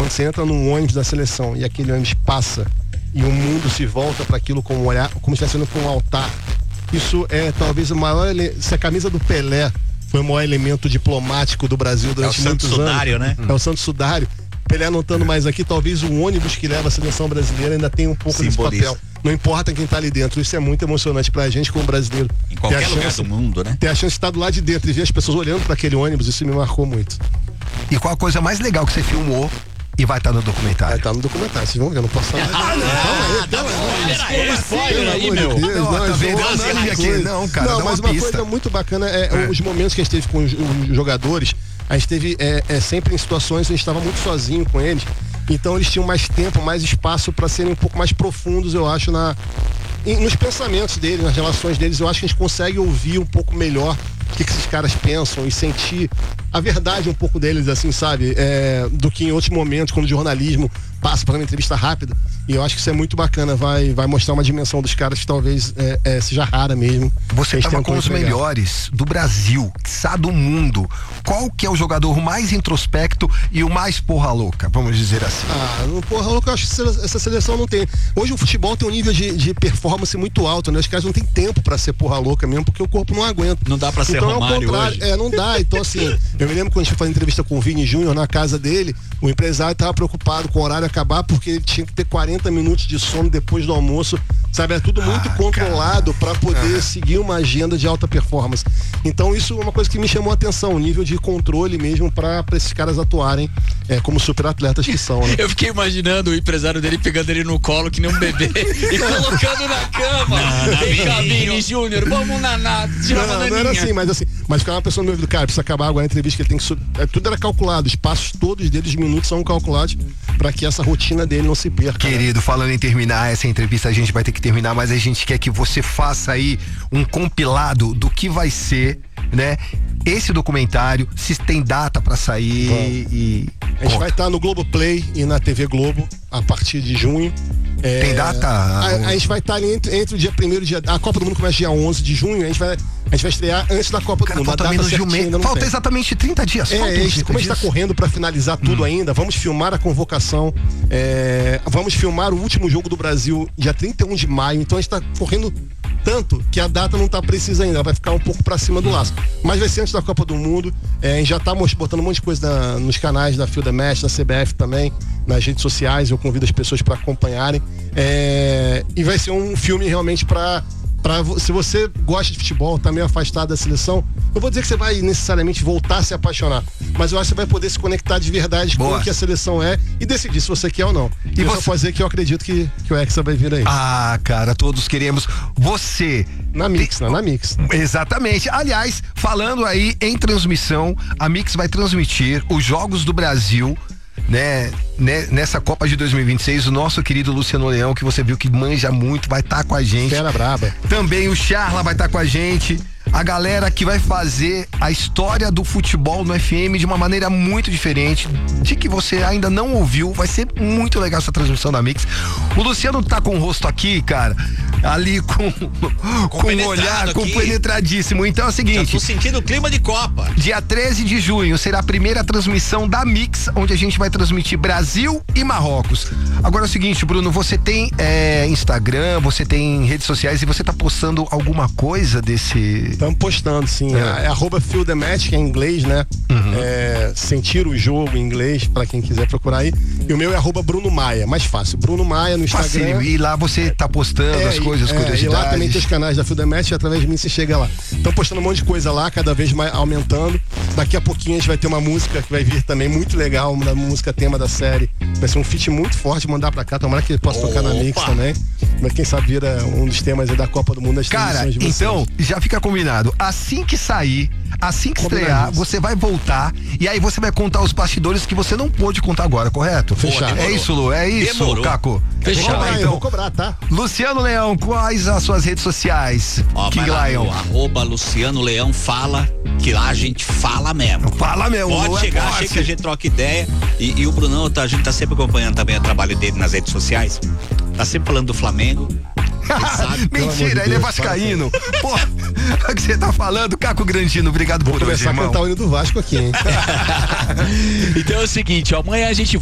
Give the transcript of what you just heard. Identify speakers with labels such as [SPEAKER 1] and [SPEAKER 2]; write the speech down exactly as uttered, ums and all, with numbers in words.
[SPEAKER 1] quando você entra num ônibus da seleção e aquele ônibus passa e o mundo se volta para aquilo como olhar, como se estivesse sendo com um altar. Isso é talvez o maior, se a camisa do Pelé foi o maior elemento diplomático do Brasil durante
[SPEAKER 2] é
[SPEAKER 1] muitos
[SPEAKER 2] Santos
[SPEAKER 1] anos.
[SPEAKER 2] Sudário, né?
[SPEAKER 1] É o Santos Sudário. Pelé não estando mais aqui, talvez o ônibus que leva a seleção brasileira ainda tenha um pouco
[SPEAKER 2] Simboliza.
[SPEAKER 1] desse papel. Não importa quem tá ali dentro, isso é muito emocionante pra gente como brasileiro.
[SPEAKER 2] Em qualquer
[SPEAKER 1] ter a
[SPEAKER 2] lugar
[SPEAKER 1] chance,
[SPEAKER 2] do mundo, né?
[SPEAKER 1] Ter a chance de estar do lado de dentro e ver as pessoas olhando para aquele ônibus, isso me marcou muito.
[SPEAKER 3] E qual a coisa mais legal que você filmou e vai estar no documentário?
[SPEAKER 1] Vai estar no documentário, vocês vão ver, eu não posso falar.
[SPEAKER 2] Ah, não,
[SPEAKER 1] Calma aí,
[SPEAKER 2] não, spoiler aí, meu.
[SPEAKER 3] Não, tá vendo?
[SPEAKER 1] eu vou
[SPEAKER 3] Não, aqui, não, cara,
[SPEAKER 1] não,
[SPEAKER 3] dá
[SPEAKER 1] mas
[SPEAKER 3] uma
[SPEAKER 1] uma
[SPEAKER 3] pista.
[SPEAKER 1] coisa muito bacana é, é os momentos que a gente teve com os, os jogadores. A gente teve é, é, sempre em situações onde a gente estava muito sozinho com eles. Então eles tinham mais tempo, mais espaço para serem um pouco mais profundos, eu acho, na, em, nos pensamentos deles, nas relações deles. Eu acho que a gente consegue ouvir um pouco melhor o que, que esses caras pensam e sentir a verdade um pouco deles, assim, sabe? É, do que em outros momentos, quando o jornalismo passa para uma entrevista rápida. E eu acho que isso é muito bacana, vai, vai mostrar uma dimensão dos caras que talvez é, é, seja rara mesmo.
[SPEAKER 3] Você estava com os
[SPEAKER 1] entregar.
[SPEAKER 3] melhores do Brasil, quiçá do mundo. Qual que é o jogador mais introspecto e o mais porra louca, vamos dizer assim?
[SPEAKER 1] Ah, no porra louca, eu acho que essa seleção não tem. Hoje o futebol tem um nível de, de performance muito alto, né? Os caras não tem tempo pra ser porra louca mesmo, porque o corpo não aguenta.
[SPEAKER 2] Não dá pra ser
[SPEAKER 1] então,
[SPEAKER 2] Romário
[SPEAKER 1] é o contrário.
[SPEAKER 2] hoje.
[SPEAKER 1] É, não dá. Então, assim, eu me lembro quando a gente foi fazer entrevista com o Vini Júnior na casa dele, o empresário tava preocupado com o horário acabar, porque ele tinha que ter quarenta minutos de sono depois do almoço, sabe? É tudo muito
[SPEAKER 3] ah,
[SPEAKER 1] controlado para poder
[SPEAKER 3] ah.
[SPEAKER 1] seguir uma agenda de alta performance. Então, isso é uma coisa que me chamou a atenção, o nível de controle mesmo para esses caras atuarem é, como super atletas que são, né?
[SPEAKER 4] Eu fiquei imaginando o empresário dele pegando ele no colo que nem um bebê e colocando na cama. Vem cá, Vini Júnior, vamos na na tirar uma
[SPEAKER 1] Não, não era assim, mas assim, mas ficava uma pessoa no meu ouvido, cara, precisa acabar agora a entrevista que ele tem que. É, tudo era calculado, os passos todos deles, os minutos são calculados para que essa rotina dele não se perca.
[SPEAKER 3] Querido, falando em terminar essa entrevista, a gente vai ter que terminar, mas a gente quer que você faça aí um compilado do que vai ser, né? Esse documentário, se tem data pra sair.
[SPEAKER 1] Bom,
[SPEAKER 3] e.
[SPEAKER 1] A gente vai estar no Globoplay e na T V Globo a partir de junho. É,
[SPEAKER 3] Tem data?
[SPEAKER 1] A, a gente vai estar ali entre, entre o dia primeiro e dia. A Copa do Mundo começa dia onze de junho, a gente vai, a gente vai estrear antes da Copa
[SPEAKER 3] Cara,
[SPEAKER 1] do Mundo.
[SPEAKER 3] falta
[SPEAKER 1] a data
[SPEAKER 3] menos de um
[SPEAKER 1] certinha
[SPEAKER 3] mês.
[SPEAKER 1] ainda não
[SPEAKER 3] Falta
[SPEAKER 1] tem.
[SPEAKER 3] exatamente trinta dias.
[SPEAKER 1] É,
[SPEAKER 3] faltam
[SPEAKER 1] é,
[SPEAKER 3] trinta
[SPEAKER 1] como a gente tá
[SPEAKER 3] dias.
[SPEAKER 1] correndo pra finalizar tudo
[SPEAKER 3] Hum.
[SPEAKER 1] ainda, vamos filmar a convocação, é, vamos filmar o último jogo do Brasil dia trinta e um de maio, então a gente tá correndo tanto que a data não tá precisa ainda, ela vai ficar um pouco pra cima do laço. Mas vai ser antes da Copa do Mundo, é, a gente já tá botando um monte de coisa na, nos canais da Field Match, da C B F também, nas redes sociais, eu convido as pessoas para acompanharem, é, e vai ser um filme realmente pra Pra, se você gosta de futebol, tá meio afastado da seleção, não vou dizer que você vai necessariamente voltar a se apaixonar, mas eu acho que você vai poder se conectar de verdade
[SPEAKER 3] Boa.
[SPEAKER 1] com o que a seleção é e decidir se você quer ou não. E eu
[SPEAKER 3] você-
[SPEAKER 1] só posso dizer que eu acredito que, que o Hexa vai vir aí.
[SPEAKER 3] Ah, cara, todos queremos. Você.
[SPEAKER 1] Na Mix, né? Na Mix.
[SPEAKER 3] Exatamente. Aliás, falando aí em transmissão, a Mix vai transmitir os Jogos do Brasil, né, né, nessa Copa de dois mil e vinte e seis. O nosso querido Luciano Leão, que você viu que manja muito, vai estar com a gente.
[SPEAKER 1] Fera braba.
[SPEAKER 3] Também o Charla vai estar com a gente. A galera que vai fazer a história do futebol no F M de uma maneira muito diferente, de que você ainda não ouviu. Vai ser muito legal essa transmissão da Mix. O Luciano tá com o rosto aqui, cara, ali com com um olhar, com
[SPEAKER 2] aqui.
[SPEAKER 3] penetradíssimo. Então é o
[SPEAKER 2] Já
[SPEAKER 3] seguinte,
[SPEAKER 2] tô sentindo o clima de Copa.
[SPEAKER 3] dia treze de junho será a primeira transmissão da Mix, onde a gente vai transmitir Brasil e Marrocos. Agora é o seguinte, Bruno, você tem é, Instagram, você tem redes sociais e você tá postando alguma coisa desse...
[SPEAKER 1] Estamos postando, sim. É, é arroba Field Match, que é em inglês, né?
[SPEAKER 3] Uhum.
[SPEAKER 1] É, sentir o jogo em inglês, pra quem quiser procurar aí. E o meu é arroba Bruno Maia, mais fácil. Bruno Maia no Instagram.
[SPEAKER 3] Facílimo. E lá você tá postando
[SPEAKER 1] É,
[SPEAKER 3] as coisas,
[SPEAKER 1] e,
[SPEAKER 3] as
[SPEAKER 1] é,
[SPEAKER 3] curiosidades.
[SPEAKER 1] e lá também tem os canais da Field Match, e através de mim você chega lá. Estão postando um monte de coisa lá, cada vez mais aumentando. Daqui a pouquinho a gente vai ter uma música que vai vir também muito legal, uma música tema da série. Vai ser um feat muito forte, mandar pra cá, tomara que possa tocar na Mix também. Mas quem sabe vira um dos temas aí da Copa do Mundo das
[SPEAKER 3] Cara,
[SPEAKER 1] transmissões de vocês.
[SPEAKER 3] então, já fica combinado. Assim que sair, assim que estrear,
[SPEAKER 1] Combinadíssimo.
[SPEAKER 3] você vai voltar e aí você vai contar os bastidores que você não pôde contar agora, correto?
[SPEAKER 1] Fechado.
[SPEAKER 3] É isso, Lu, é isso,
[SPEAKER 2] Demorou.
[SPEAKER 3] Caco.
[SPEAKER 1] Vou
[SPEAKER 3] Fechado.
[SPEAKER 1] cobrar, eu
[SPEAKER 3] Então,
[SPEAKER 1] vou cobrar, tá?
[SPEAKER 3] Luciano Leão, quais as suas redes sociais?
[SPEAKER 2] Ó,
[SPEAKER 3] King
[SPEAKER 2] vai lá no
[SPEAKER 3] Lion.
[SPEAKER 2] arroba Luciano Leão fala, que lá a gente fala mesmo.
[SPEAKER 3] Fala, meu. Lu,
[SPEAKER 2] Pode
[SPEAKER 3] é
[SPEAKER 2] chegar,
[SPEAKER 3] forte.
[SPEAKER 2] chega que a gente troca ideia. E, e o Brunão, tá, a gente tá sempre acompanhando também o trabalho dele nas redes sociais. Tá sempre falando do Flamengo. sabe,
[SPEAKER 1] pelo amor de
[SPEAKER 3] Mentira, ele é
[SPEAKER 1] Deus,
[SPEAKER 3] vascaíno. Pô, o que você tá falando, Caco Grandino? Obrigado
[SPEAKER 1] Vou
[SPEAKER 3] por hoje,
[SPEAKER 1] começar a
[SPEAKER 3] irmão.
[SPEAKER 1] cantar o hino do Vasco aqui, hein?
[SPEAKER 4] Então é o seguinte, ó, amanhã a gente